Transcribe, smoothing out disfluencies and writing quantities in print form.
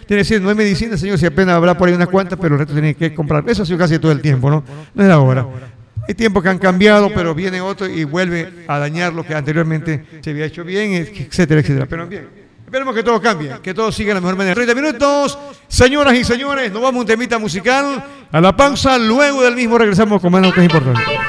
Tiene que decir, no hay medicina, señor, si apenas habrá por ahí unas cuantas, pero el resto tiene que comprar. Eso ha sido casi todo el tiempo, ¿no? No es ahora. Hay tiempos que han cambiado, pero viene otro y vuelve a dañar lo que anteriormente se había hecho bien, etcétera, etcétera. Pero bien, esperemos que todo cambie, que todo siga de la mejor manera. 30 minutos, señoras y señores, nos vamos a un temita musical a la pausa, luego del mismo regresamos con más noticias importantes.